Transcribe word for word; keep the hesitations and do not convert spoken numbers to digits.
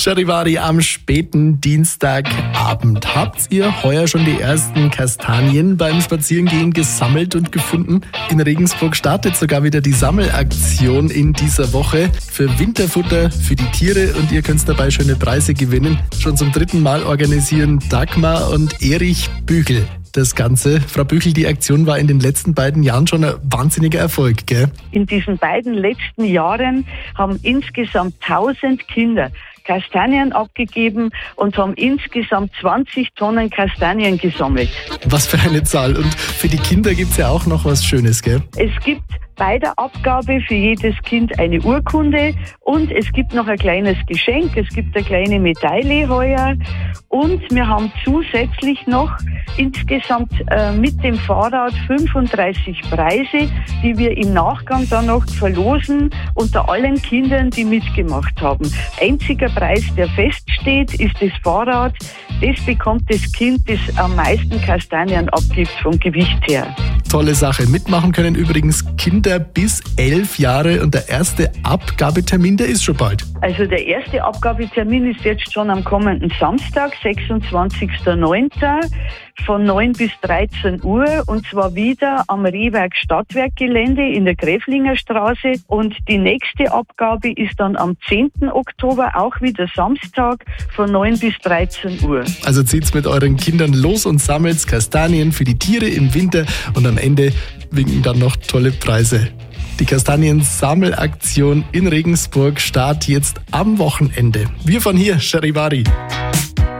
Charivari am späten Dienstagabend. Habt ihr heuer schon die ersten Kastanien beim Spazierengehen gesammelt und gefunden? In Regensburg startet sogar wieder die Sammelaktion in dieser Woche für Winterfutter für die Tiere und ihr könnt dabei schöne Preise gewinnen. Schon zum dritten Mal organisieren Dagmar und Erich Büchel das Ganze. Frau Büchel, die Aktion war in den letzten beiden Jahren schon ein wahnsinniger Erfolg, gell? In diesen beiden letzten Jahren haben insgesamt tausend Kinder Kastanien abgegeben und haben insgesamt zwanzig Tonnen Kastanien gesammelt. Was für eine Zahl. Und für die Kinder gibt's ja auch noch was Schönes, gell? Es gibt bei der Abgabe für jedes Kind eine Urkunde und es gibt noch ein kleines Geschenk. Es gibt eine kleine Medaille heuer und wir haben zusätzlich noch insgesamt äh, mit dem Fahrrad fünfunddreißig Preise, die wir im Nachgang dann noch verlosen unter allen Kindern, die mitgemacht haben. Einziger Preis, der feststeht, ist das Fahrrad. Das bekommt das Kind, das am meisten Kastanien abgibt vom Gewicht her. Tolle Sache. Mitmachen können übrigens Kinder bis elf Jahre und der erste Abgabetermin, der ist schon bald. Also der erste Abgabetermin ist jetzt schon am kommenden Samstag, sechsundzwanzigster neunter von neun bis dreizehn Uhr und zwar wieder am Rehwerk Stadtwerkgelände in der Gräflinger Straße und die nächste Abgabe ist dann am zehnten Oktober, auch wieder Samstag von neun bis dreizehn Uhr. Also zieht's mit euren Kindern los und sammelt Kastanien für die Tiere im Winter und am Ende winken dann noch tolle Preise. Die Kastanien-Sammelaktion in Regensburg startet jetzt am Wochenende. Wir von hier, Charivari.